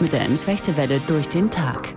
mit der Ems-Fechte-Welle durch den Tag.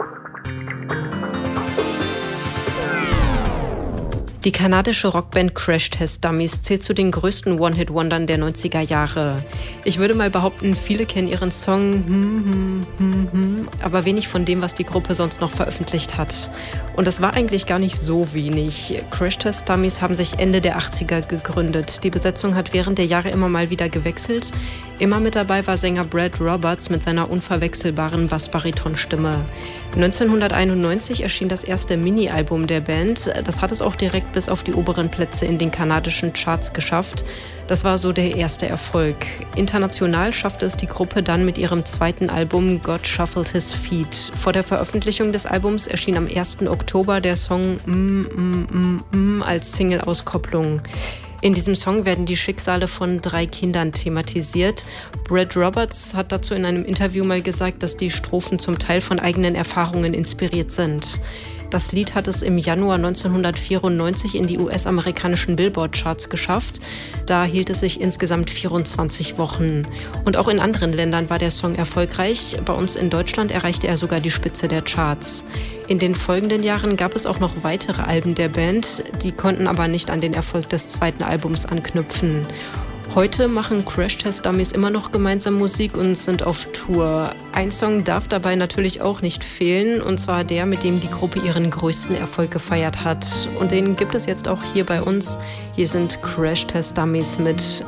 Die kanadische Rockband Crash Test Dummies zählt zu den größten One-Hit-Wondern der 90er Jahre. Ich würde mal behaupten, viele kennen ihren Song, aber wenig von dem, was die Gruppe sonst noch veröffentlicht hat. Und das war eigentlich gar nicht so wenig. Crash Test Dummies haben sich Ende der 80er gegründet. Die Besetzung hat während der Jahre immer mal wieder gewechselt. Immer mit dabei war Sänger Brad Roberts mit seiner unverwechselbaren Bass-Bariton-Stimme. 1991 erschien das erste Mini-Album der Band. Das hat es auch direkt bis auf die oberen Plätze in den kanadischen Charts geschafft. Das war so der erste Erfolg. International schaffte es die Gruppe dann mit ihrem zweiten Album God Shuffled His Feet. Vor der Veröffentlichung des Albums erschien am 1. Oktober der Song als Single-Auskopplung. In diesem Song werden die Schicksale von 3 Kindern thematisiert. Brad Roberts hat dazu in einem Interview mal gesagt, dass die Strophen zum Teil von eigenen Erfahrungen inspiriert sind. Das Lied hat es im Januar 1994 in die US-amerikanischen Billboard-Charts geschafft. Da hielt es sich insgesamt 24 Wochen. Und auch in anderen Ländern war der Song erfolgreich. Bei uns in Deutschland erreichte er sogar die Spitze der Charts. In den folgenden Jahren gab es auch noch weitere Alben der Band. Die konnten aber nicht an den Erfolg des zweiten Albums anknüpfen. Heute machen Crash Test Dummies immer noch gemeinsam Musik und sind auf Tour. Ein Song darf dabei natürlich auch nicht fehlen, und zwar der, mit dem die Gruppe ihren größten Erfolg gefeiert hat. Und den gibt es jetzt auch hier bei uns. Hier sind Crash Test Dummies mit